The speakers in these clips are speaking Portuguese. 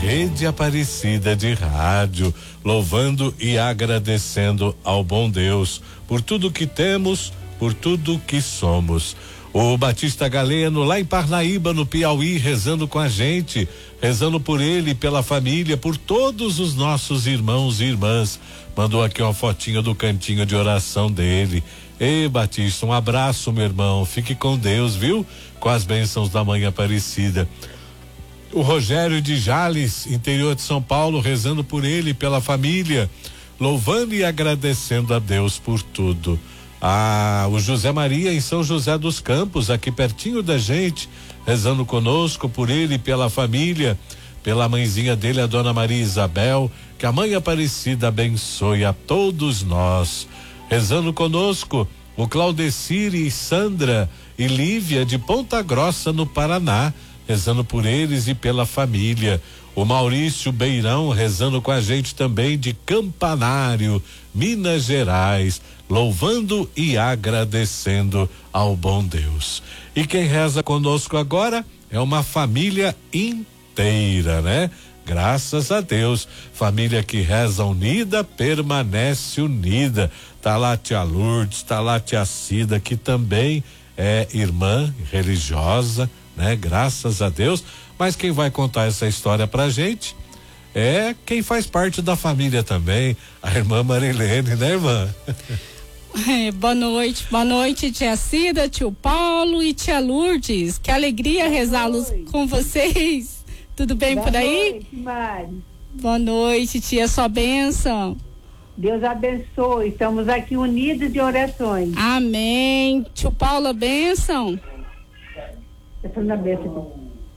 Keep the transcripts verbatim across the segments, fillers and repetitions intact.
Rede Aparecida de Rádio, louvando e agradecendo ao bom Deus por tudo que temos, por tudo que somos. O Batista Galeno, lá em Parnaíba, no Piauí, rezando com a gente, rezando por ele, pela família, por todos os nossos irmãos e irmãs. Mandou aqui uma fotinha do cantinho de oração dele. Ei, Batista, um abraço, meu irmão. Fique com Deus, viu? Com as bênçãos da Mãe Aparecida. O Rogério de Jales, interior de São Paulo, rezando por ele, pela família, louvando e agradecendo a Deus por tudo. Ah, o José Maria em São José dos Campos, aqui pertinho da gente, rezando conosco por ele e pela família, pela mãezinha dele, a Dona Maria Isabel, que a Mãe Aparecida abençoe a todos nós. Rezando conosco, o Claudecir e Sandra e Lívia de Ponta Grossa, no Paraná, rezando por eles e pela família. O Maurício Beirão rezando com a gente também de Campanário, Minas Gerais, louvando e agradecendo ao bom Deus. E quem reza conosco agora é uma família inteira, né? Graças a Deus, família que reza unida, permanece unida. Tá lá a tia Lourdes, tá lá a tia Cida, que também é irmã religiosa, né? Graças a Deus. Mas quem vai contar essa história pra gente é quem faz parte da família também, a irmã Marilene, né, irmã? É, boa noite, boa noite, tia Cida, tio Paulo e tia Lourdes. Que alegria rezá-los com vocês. Tudo bem boa por aí? Noite, Mari. Boa noite, tia, sua bênção. Deus abençoe, estamos aqui unidos de orações. Amém. Tio Paulo, a bênção. Eu tô na bênção.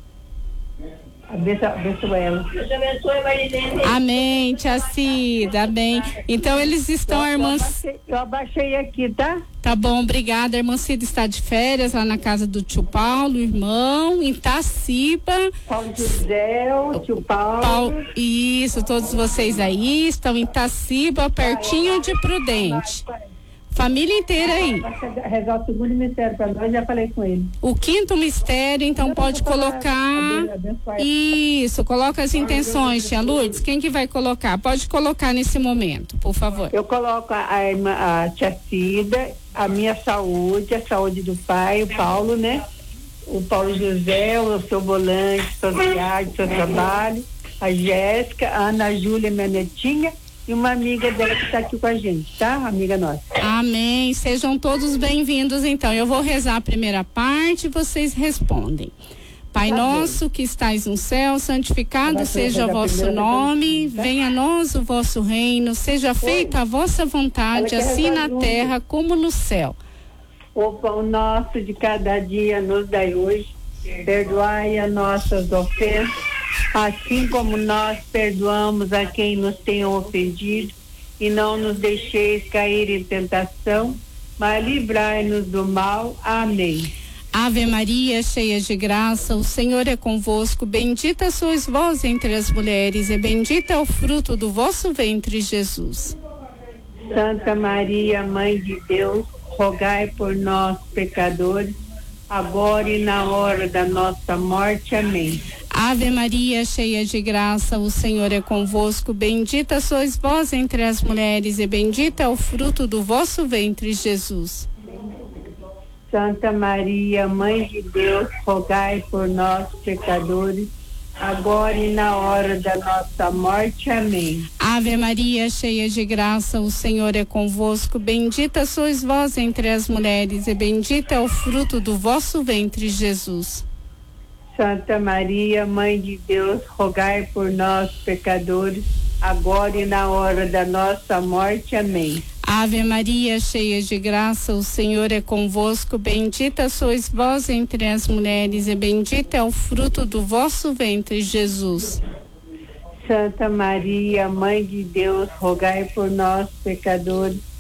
Abençoa, abençoa ela. Deus abençoe, Marilene. Amém, tia Cida, amém. Então eles estão, eu, a irmã... Eu abaixei, eu abaixei aqui, tá? Tá bom, obrigada. A irmã Cida está de férias lá na casa do tio Paulo, irmão, em Taciba. Paulo José, o tio Paulo. Paulo. Isso, todos vocês aí estão em Taciba, pertinho de Prudente. Família inteira aí. Rezar o segundo mistério para nós, já falei com ele. O quinto mistério, então pode colocar. Isso, coloca as intenções, tia Lourdes. Quem que vai colocar? Pode colocar nesse momento, por favor. Eu coloco a, irmã, a tia Cida, a minha saúde, a saúde do pai, o Paulo, né? O Paulo José, o seu volante, sua viagem, seu trabalho, a Jéssica, a Ana Júlia, minha netinha. E uma amiga dela que está aqui com a gente, tá? Amiga nossa. Amém. Sejam todos bem-vindos, então. Eu vou rezar a primeira parte e vocês respondem. Pai tá nosso bem. Que estais no céu, santificado Ela seja o vosso nome, tá? Venha a nós o vosso reino, seja Oi. Feita a vossa vontade, assim na junto. Terra como no céu. O pão nosso de cada dia nos dai hoje, perdoai as nossas ofensas, assim como nós perdoamos a quem nos tem ofendido, e não nos deixeis cair em tentação, mas livrai-nos do mal. Amém. Ave Maria, cheia de graça, o Senhor é convosco, bendita sois vós entre as mulheres, e bendito é o fruto do vosso ventre, Jesus. Santa Maria, Mãe de Deus, rogai por nós, pecadores, agora e na hora da nossa morte. Amém. Ave Maria, cheia de graça, o Senhor é convosco, bendita sois vós entre as mulheres, e bendito é o fruto do vosso ventre, Jesus. Santa Maria, Mãe de Deus, rogai por nós, pecadores, agora e na hora da nossa morte. Amém. Ave Maria, cheia de graça, o Senhor é convosco, bendita sois vós entre as mulheres, e bendito é o fruto do vosso ventre, Jesus. Santa Maria, Mãe de Deus, rogai por nós, pecadores, agora e na hora da nossa morte. Amém. Ave Maria, cheia de graça, o Senhor é convosco, bendita sois vós entre as mulheres, e bendito é o fruto do vosso ventre, Jesus. Santa Maria, Mãe de Deus, rogai por nós, pecadores,